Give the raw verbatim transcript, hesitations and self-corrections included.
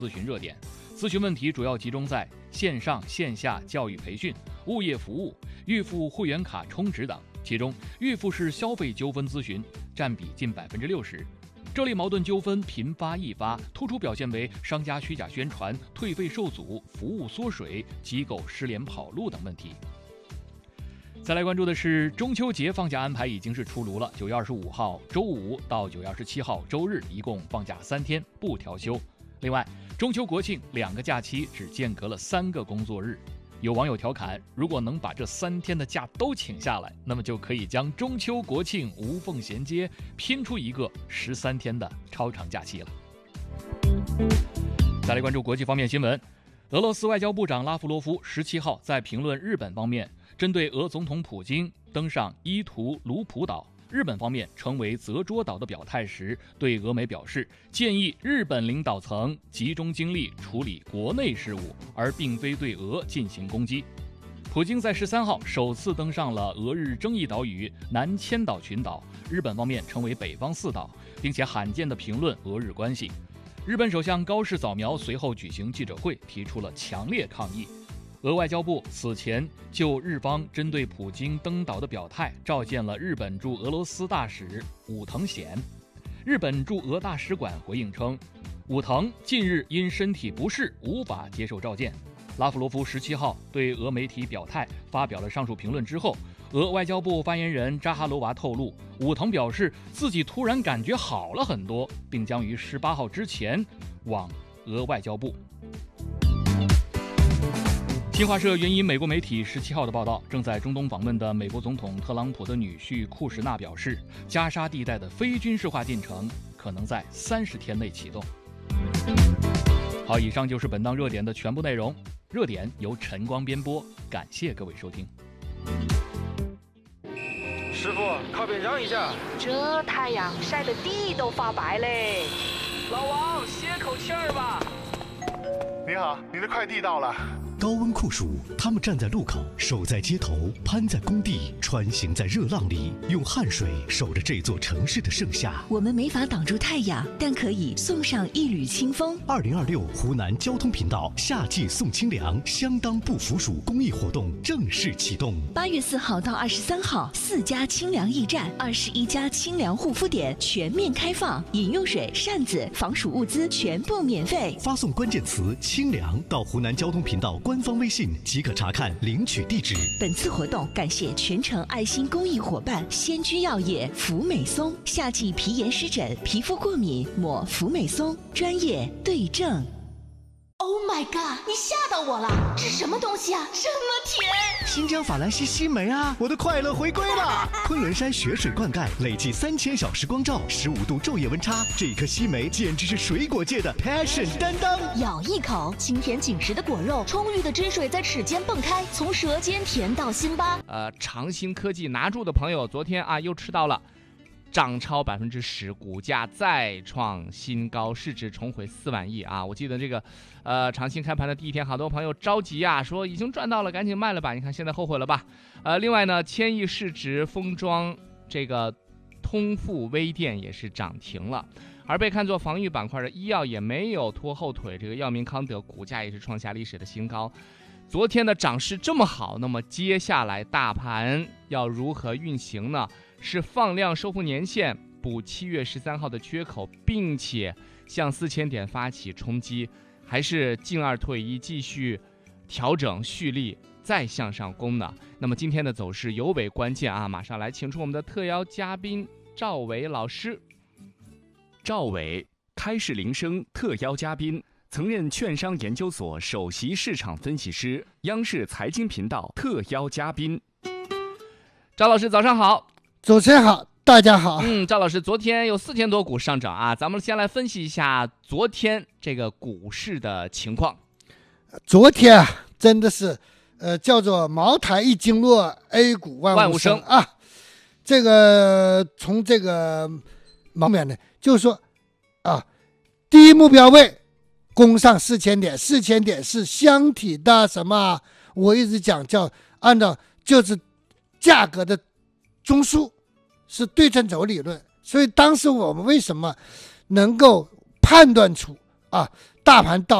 咨询热点。咨询问题主要集中在线上线下教育培训、物业服务、预付会员卡充值等，其中预付式消费纠纷咨询占比近百分之六十。这类矛盾纠纷频发易发，突出表现为商家虚假宣传、退费受阻、服务缩水、机构失联跑路等问题。再来关注的是中秋节放假安排已经是出炉了，九月二十五号周五到九月二十七号周日一共放假三天，不调休。另外，中秋国庆两个假期只间隔了三个工作日。有网友调侃，如果能把这三天的假都请下来，那么就可以将中秋国庆无缝衔接，拼出一个十三天的超长假期了。再来关注国际方面新闻，俄罗斯外交部长拉夫罗夫十七号在评论日本方面针对俄总统普京登上伊图卢普岛，日本方面成为泽捉岛的表态时，对俄媒表示，建议日本领导层集中精力处理国内事务，而并非对俄进行攻击。普京在十三号首次登上了俄日争议岛屿南千岛群岛，日本方面称为北方四岛，并且罕见地评论俄日关系。日本首相高市早苗随后举行记者会，提出了强烈抗议。俄外交部此前就日方针对普京登岛的表态召见了日本驻俄罗斯大使武藤贤。日本驻俄大使馆回应称，武藤近日因身体不适无法接受召见。拉夫罗夫十七号对俄媒体表态发表了上述评论之后，俄外交部发言人扎哈罗娃透露，武藤表示自己突然感觉好了很多，并将于十八号之前往俄外交部。新华社援引美国媒体十七号的报道，正在中东访问的美国总统特朗普的女婿库什纳表示，加沙地带的非军事化进程可能在三十天内启动。好，以上就是本档热点的全部内容。热点由晨光编播，感谢各位收听。 师傅，靠边让一下。 这太阳晒得地都发白嘞。 老王，歇口气儿吧。 你好，您的快递到了。 高温酷暑，他们站在路口，守在街头，攀在工地，穿行在热浪里，用汗水守着这座城市的盛夏。 我们没法挡住太阳，但可以送上一缕清风。 二零二六湖南交通频道夏季送清凉，相当不服暑公益活动正式启动。 八月四号到二十三号，四家清凉驿站，二十一家清凉护肤点全面开放，饮用水、扇子、防暑物资全部免费。 发送关键词“清凉”到湖南交通频道官方微信即可查看领取地址。 本次活动感谢全城爱心公益伙伴仙居药业、福美松，夏季皮炎湿疹、皮肤过敏抹福美松，专业对症。 Oh my god！ 你吓到我了，这什么东西啊？这么甜！ 新疆法兰西西梅啊，我的快乐回归了！昆仑山雪水灌溉，累计三千小时光照，十五度昼夜温差，这颗西梅简直是水果界的 passion 担当。 咬一口，清甜紧实的果肉，充裕的汁水在齿间迸开，从舌尖甜到心巴。 呃，长兴科技拿住的朋友，昨天啊又吃到了。涨超百分之十，股价再创新高，市值重回四万亿啊！我记得这个，呃，长兴开盘的第一天，好多朋友着急啊，说已经赚到了，赶紧卖了吧！你看现在后悔了吧？呃，另外呢，千亿市值封装这个通富微电也是涨停了，而被看作防御板块的医药也没有拖后腿，这个药明康德股价也是创下历史的新高。昨天的涨势这么好，那么接下来大盘要如何运行呢？是放量收复年线，补七月十三号的缺口，并且向四千点发起冲击，还是进二退一，继续调整蓄力，再向上攻呢？那么今天的走势尤为关键啊！马上来请出我们的特邀嘉宾赵伟老师。 赵伟，开市铃声特邀嘉宾，曾任券商研究所首席市场分析师，央视财经频道特邀嘉宾。 赵老师早上好。 主持人好，大家好。 嗯，赵老师，昨天有四千多股上涨啊，咱们先来分析一下昨天这个股市的情况。 昨天啊，真的是，呃，叫做茅台一经落 ，A 股万物生啊。这个从这个方面呢，就是说啊，第一目标位攻上四千点，四千点是箱体的什么？我一直讲叫按照就是价格的中枢是对称轴理论，所以当时我们为什么能够判断出啊，大盘到